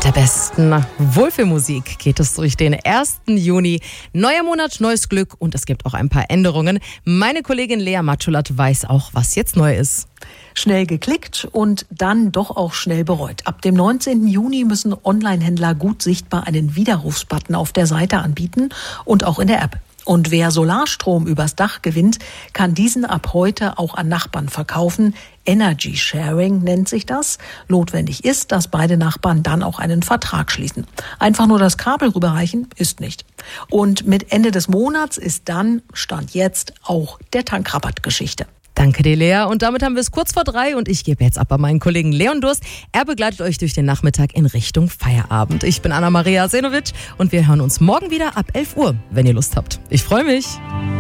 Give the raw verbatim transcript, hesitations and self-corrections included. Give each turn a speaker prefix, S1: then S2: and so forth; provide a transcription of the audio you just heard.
S1: der besten Wohlfühlmusik geht es durch den ersten Juni. Neuer Monat, neues Glück und es gibt auch ein paar Änderungen. Meine Kollegin Lea Matschulat weiß auch, was jetzt neu ist.
S2: Schnell geklickt und dann doch auch schnell bereut. Ab dem neunzehnten Juni müssen Onlinehändler gut sichtbar einen Widerrufsbutton auf der Seite anbieten und auch in der App. Und wer Solarstrom übers Dach gewinnt, kann diesen ab heute auch an Nachbarn verkaufen. Energy Sharing nennt sich das. Notwendig ist, dass beide Nachbarn dann auch einen Vertrag schließen. Einfach nur das Kabel rüberreichen ist nicht. Und mit Ende des Monats ist dann, Stand jetzt, auch der Tankrabatt Geschichte.
S1: Danke dir, Lea. Und damit haben wir es kurz vor drei und ich gebe jetzt ab an meinen Kollegen Leon Durst. Er begleitet euch durch den Nachmittag in Richtung Feierabend. Ich bin Anna-Maria Senovic und wir hören uns morgen wieder ab elf Uhr, wenn ihr Lust habt. Ich freue mich.